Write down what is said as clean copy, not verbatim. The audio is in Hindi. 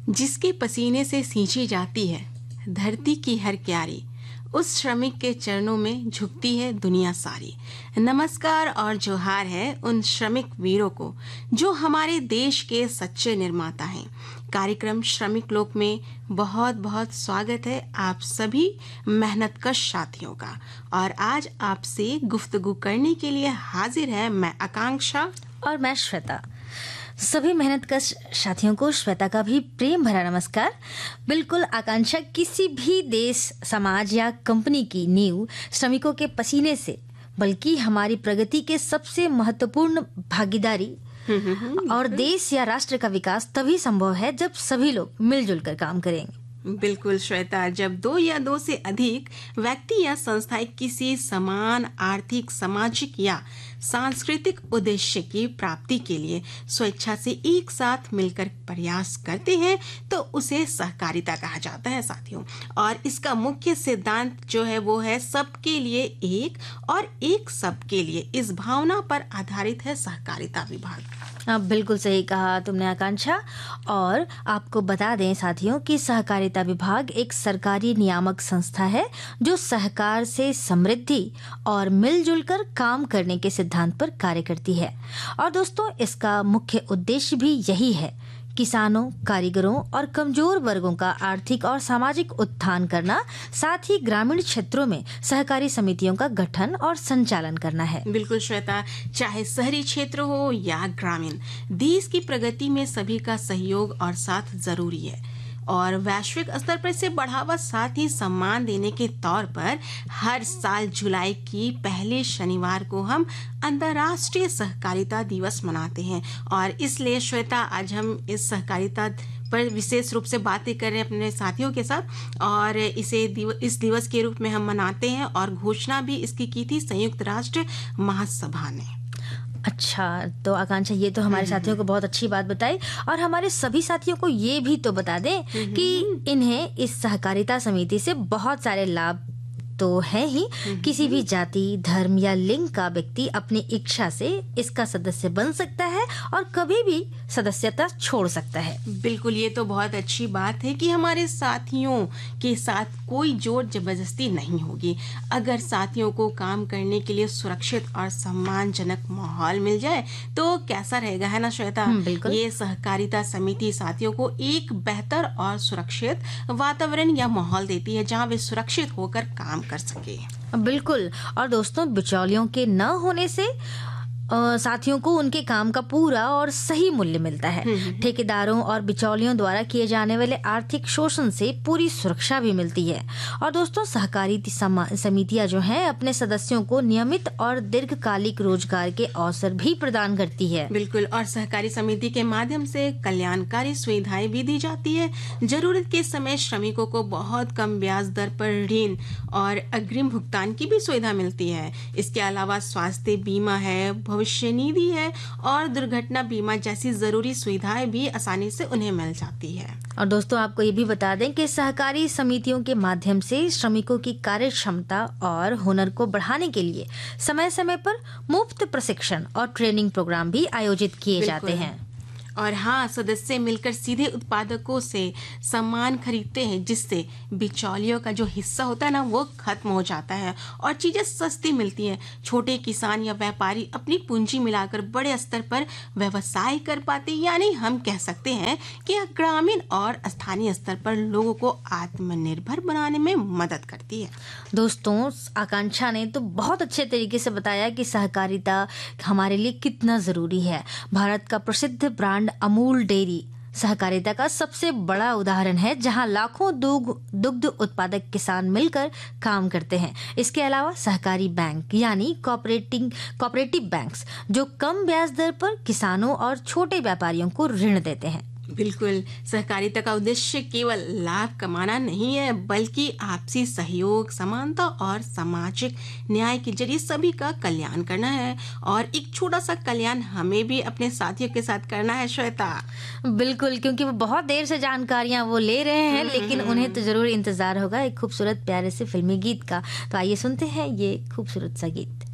जिसके पसीने से सींची जाती है धरती की हर क्यारी, उस श्रमिक के चरणों में झुकती है दुनिया सारी। नमस्कार और जोहार है उन श्रमिक वीरों को जो हमारे देश के सच्चे निर्माता हैं। कार्यक्रम श्रमिक लोक में बहुत बहुत स्वागत है आप सभी मेहनतकश साथियों का। और आज आपसे गुफ्तगू करने के लिए हाजिर है मैं आकांक्षा और मैं श्वेता। सभी मेहनतकश साथियों को श्वेता का भी प्रेम भरा नमस्कार। बिल्कुल आकांक्षा, किसी भी देश, समाज या कंपनी की नींव श्रमिकों के पसीने से, बल्कि हमारी प्रगति के सबसे महत्वपूर्ण भागीदारी और देश या राष्ट्र का विकास तभी संभव है जब सभी लोग मिलजुल कर काम करेंगे। बिल्कुल श्वेता, जब दो या दो से अधिक व्यक्ति या संस्थाएं किसी समान आर्थिक, सामाजिक या सांस्कृतिक उद्देश्य की प्राप्ति के लिए स्वेच्छा से एक साथ मिलकर प्रयास करते हैं तो उसे सहकारिता कहा जाता है साथियों। और इसका मुख्य सिद्धांत जो है वो है सबके लिए एक और एक सबके लिए। इस भावना पर आधारित है सहकारिता विभाग। बिल्कुल सही कहा तुमने आकांक्षा। और आपको बता दें साथियों कि सहकारिता विभाग एक सरकारी नियामक संस्था है जो सहकार से समृद्धि और मिलजुल कर काम करने के सिद्धांत पर कार्य करती है। और दोस्तों, इसका मुख्य उद्देश्य भी यही है, किसानों, कारीगरों और कमजोर वर्गों का आर्थिक और सामाजिक उत्थान करना, साथ ही ग्रामीण क्षेत्रों में सहकारी समितियों का गठन और संचालन करना है। बिल्कुल श्वेता, चाहे शहरी क्षेत्र हो या ग्रामीण, देश की प्रगति में सभी का सहयोग और साथ जरूरी है। और वैश्विक स्तर पर इसे बढ़ावा साथ ही सम्मान देने के तौर पर हर साल जुलाई की पहले शनिवार को हम अंतर्राष्ट्रीय सहकारिता दिवस मनाते हैं। और इसलिए श्वेता, आज हम इस सहकारिता पर विशेष रूप से बातें कर रहे हैं अपने साथियों के साथ। और इस दिवस के रूप में हम मनाते हैं और घोषणा भी इसकी की थी संयुक्त राष्ट्र महासभा ने। अच्छा, तो आकांक्षा, ये तो हमारे साथियों को बहुत अच्छी बात बताई। और हमारे सभी साथियों को ये भी तो बता दें कि इन्हें इस सहकारिता समिति से बहुत सारे लाभ तो है ही। किसी भी जाति, धर्म या लिंग का व्यक्ति अपनी इच्छा से इसका सदस्य बन सकता है और कभी भी सदस्यता छोड़ सकता है। बिल्कुल, ये तो बहुत अच्छी बात है कि हमारे साथियों के साथ कोई जोर जबरदस्ती नहीं होगी। अगर साथियों को काम करने के लिए सुरक्षित और सम्मानजनक माहौल मिल जाए तो कैसा रहेगा, है ना श्वेता? ये सहकारिता समिति साथियों को एक बेहतर और सुरक्षित वातावरण या माहौल देती है जहाँ वे सुरक्षित होकर काम कर सके। बिल्कुल। और दोस्तों, बिचौलियों के न होने से साथियों को उनके काम का पूरा और सही मूल्य मिलता है। ठेकेदारों और बिचौलियों द्वारा किए जाने वाले आर्थिक शोषण से पूरी सुरक्षा भी मिलती है। और दोस्तों, सहकारी समितियां जो हैं अपने सदस्यों को नियमित और दीर्घकालिक रोजगार के अवसर भी प्रदान करती है। बिल्कुल, और सहकारी समिति के माध्यम से कल्याणकारी सुविधाएं भी दी जाती है। जरूरत के समय श्रमिकों को बहुत कम ब्याज दर पर ऋण और अग्रिम भुगतान की भी सुविधा मिलती है। इसके अलावा स्वास्थ्य बीमा है, भविष्य निधि है और दुर्घटना बीमा जैसी जरूरी सुविधाएं भी आसानी से उन्हें मिल जाती है। और दोस्तों, आपको ये भी बता दें कि सहकारी समितियों के माध्यम से श्रमिकों की कार्य क्षमता और हुनर को बढ़ाने के लिए समय समय पर मुफ्त प्रशिक्षण और ट्रेनिंग प्रोग्राम भी आयोजित किए जाते हैं। और हाँ, सदस्य मिलकर सीधे उत्पादकों से सामान खरीदते हैं, जिससे बिचौलियों का जो हिस्सा होता है ना वो खत्म हो जाता है और चीजें सस्ती मिलती हैं। छोटे किसान या व्यापारी अपनी पूंजी मिलाकर बड़े स्तर पर व्यवसाय कर पाते, यानी हम कह सकते हैं कि ग्रामीण और स्थानीय स्तर पर लोगों को आत्मनिर्भर बनाने में मदद करती है। दोस्तों, आकांक्षा ने तो बहुत अच्छे तरीके से बताया कि सहकारिता हमारे लिए कितना जरूरी है। भारत का प्रसिद्ध ब्रांड अमूल डेयरी सहकारिता का सबसे बड़ा उदाहरण है, जहां लाखों दुग्ध उत्पादक किसान मिलकर काम करते हैं। इसके अलावा सहकारी बैंक यानी कोऑपरेटिव बैंक्स जो कम ब्याज दर पर किसानों और छोटे व्यापारियों को ऋण देते हैं। बिल्कुल, सहकारिता का उद्देश्य केवल लाभ कमाना नहीं है, बल्कि आपसी सहयोग, समानता और सामाजिक न्याय के जरिए सभी का कल्याण करना है। और एक छोटा सा कल्याण हमें भी अपने साथियों के साथ करना है श्वेता। बिल्कुल, क्योंकि वो बहुत देर से जानकारियां वो ले रहे हैं, लेकिन उन्हें तो जरूर इंतजार होगा एक खूबसूरत प्यारे से फिल्मी गीत का। तो आइए सुनते हैं ये खूबसूरत सा गीत।